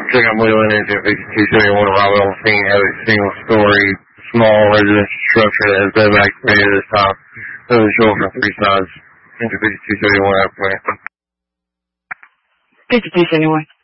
Check out Wheeling Engine 5271 Robert on scene, have a single story, small residential structure that has been evacuated at this time. This is short from 3 sides. Engine 5271 have a plan. 5271.